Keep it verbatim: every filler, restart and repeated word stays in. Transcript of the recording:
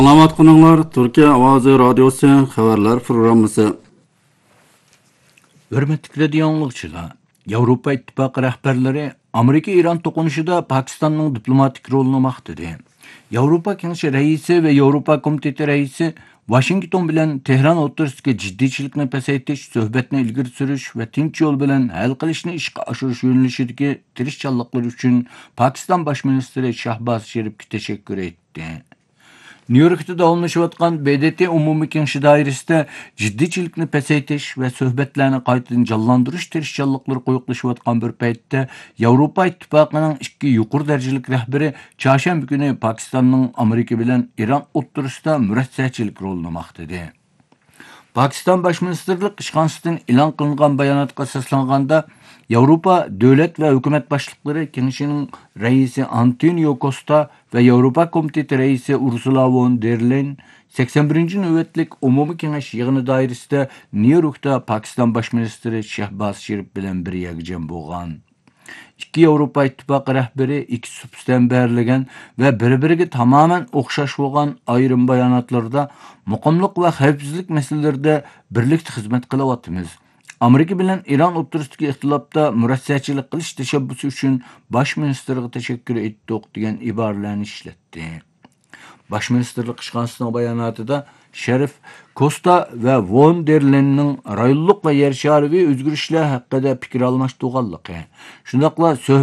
Selamat günler. Türkiye Avazı Radyosu haberler programması. Hürmetli radyoanlıqçılar, Avrupa İttifaqı rəhbərləri Amerika-İran toqunuşuda Pakistanның diplomatik rolunu maqtadı. Avrupa Kengashi reisi ve Avrupa Komiteti reisi Washington bilen Tehran o'rtasidagi jiddichilikni pasaytirish, suhbatni ilgari surish va tinch yo'l bilan hal qilishni ishga oshirish yo'nalishidagi tirishchanliklari uchun Pakistan bosh ministri Shahbaz Sharifga tashakkur etdi. New York'ta davamlaşıyotgan B D T Umumi Kengashi doirasida jiddichilikni pasaytirish va suhbatlarni qaytadan jonlantirish tirishchanliklari qo'yiqlashayotgan bir paytda Yevropa İttifoqining ikki yuqori darajalik rahbari chorshanba kuni Pakistanning Amerika bilan İran o'rtasida murassachilik rolini maqtadi. Pakistan Baş Ministerlik ishxonasidan e'lon qilingan bayonotga asoslanganda Avrupa davlat va hukumat boshliqlari Kengashining raisi Antonio Costa ve Avrupa Komiteti reisi Ursula von der Leyen sakson birinchi navbatlik umumiy kengash yig'ini doirasida New Yorkda Pakistan Baş Ministri Shahbaz Sharif bilan bir yakjam bo'lgan. İki Avrupa İttifaqı rəhbəri iki substan berilgan ve bir-biriga tamamen o'xshash bo'lgan ayrim bayonotlarda muqimlik va xavfsizlik masalalarida birlikda xizmat qilyapmiz. Amerika bilan İran o'rtasidagi ixtilofda murassachilik qilish tashabbusi uchun bosh ministerga tashakkur etdik degan iboralarni ishlatdi. Baş ministerlik ishxonasining bayonotida Sharif, Costa ve von der Leyen'ning rayonlik va yer shariviy o'zgarishlar haqida fikr almashtirganligi, shundaqla